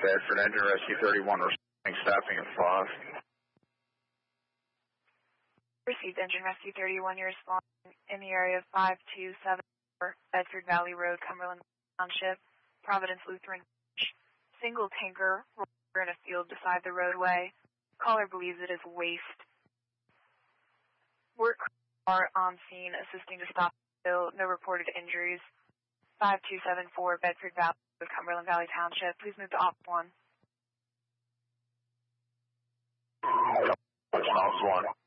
Bedford, Engine Rescue 31, responding, staffing at 5. Received Engine Rescue 31, you're responding in the area of 5274 Bedford Valley Road, Cumberland Township, Providence Lutheran Church. Single tanker in a field beside the roadway. Caller believes it is waste. Work are on scene assisting to stop the spill. No reported injuries. 5274 Bedford Valley Road, Cumberland Valley Township. Please move to Op 1. Ops 1.